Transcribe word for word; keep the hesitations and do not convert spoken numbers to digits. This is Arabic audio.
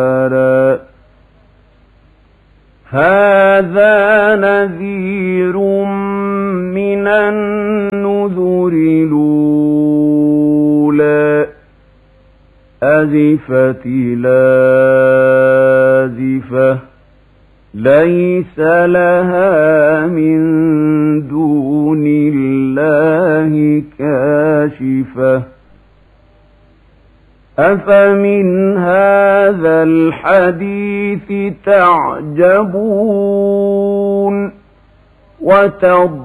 هذا نذير من النذر الأولى أزفت الآزفة ليس لها من دون الله كاشفة أفمن هذا الحديث تعجبون وتضحكون